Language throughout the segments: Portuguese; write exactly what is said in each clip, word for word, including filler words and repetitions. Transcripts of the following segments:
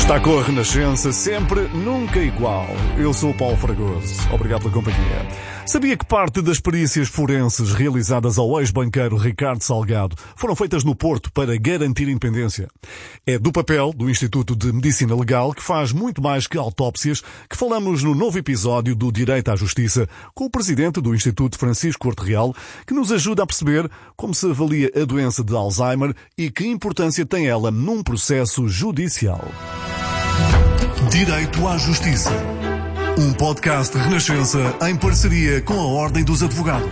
Está com a Renascença, sempre, nunca igual. Eu sou o Paulo Fragoso. Obrigado pela companhia. Sabia que parte das perícias forenses realizadas ao ex-banqueiro Ricardo Salgado foram feitas no Porto para garantir independência? É do papel do Instituto de Medicina Legal, que faz muito mais que autópsias, que falamos no novo episódio do Direito à Justiça com o presidente do Instituto, Francisco Corte Real, que nos ajuda a perceber como se avalia a doença de Alzheimer e que importância tem ela num processo judicial. Direito à Justiça. Um podcast Renascença em parceria com a Ordem dos Advogados.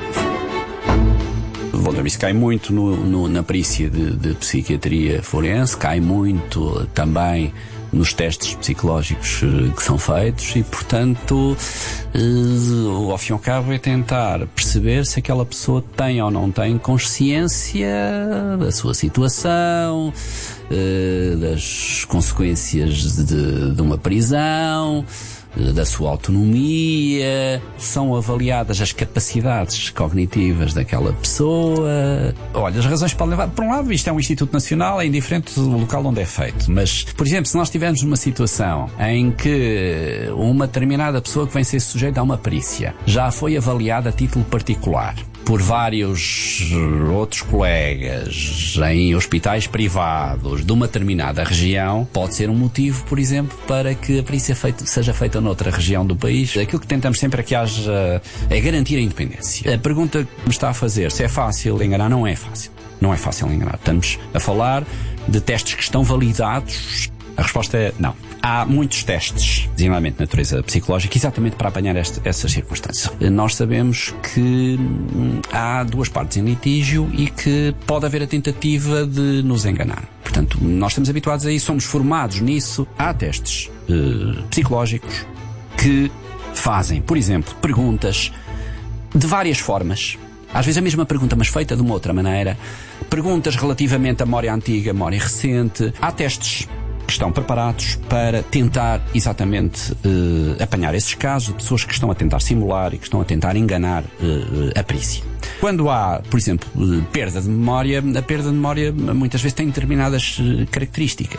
Isso cai muito no, no, na perícia de, de psiquiatria forense, cai muito também nos testes psicológicos que são feitos e, portanto, eh, ao fim e ao cabo é tentar perceber se aquela pessoa tem ou não tem consciência da sua situação, eh, das consequências de, de uma prisão, da sua autonomia, são avaliadas as capacidades cognitivas daquela pessoa. Olha, as razões podem levar, por um lado, isto é um Instituto Nacional, é indiferente do local onde é feito, mas, por exemplo, se nós tivermos uma situação em que uma determinada pessoa que vem ser sujeita a uma perícia já foi avaliada a título particular por vários outros colegas em hospitais privados de uma determinada região, pode ser um motivo, por exemplo, para que a perícia feita, seja feita noutra região do país. Aquilo que tentamos sempre é que haja, é garantir a independência. A pergunta que me está a fazer, se é fácil enganar, não é fácil. Não é fácil enganar. Estamos a falar de testes que estão validados. A resposta é não. Há muitos testes, designadamente de natureza psicológica, exatamente para apanhar esta, essas circunstâncias. Nós sabemos que hum, há duas partes em litígio e que pode haver a tentativa de nos enganar. Portanto, nós estamos habituados a isso, somos formados nisso. Há testes uh, psicológicos que fazem, por exemplo, perguntas de várias formas. Às vezes a mesma pergunta, mas feita de uma outra maneira. Perguntas relativamente à memória antiga, memória recente. Há testes que estão preparados para tentar exatamente uh, apanhar esses casos de pessoas que estão a tentar simular e que estão a tentar enganar uh, a perícia. Quando há, por exemplo, uh, perda de memória, a perda de memória muitas vezes tem determinadas uh, características.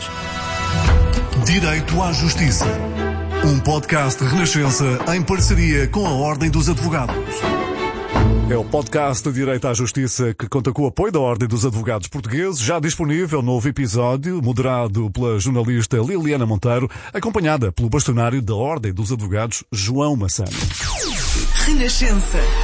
Direito à Justiça. Um podcast Renascença em parceria com a Ordem dos Advogados. É o podcast Direito à Justiça que conta com o apoio da Ordem dos Advogados Portugueses, já disponível novo episódio, moderado pela jornalista Liliana Monteiro, acompanhada pelo bastonário da Ordem dos Advogados, João Massano. Renascença.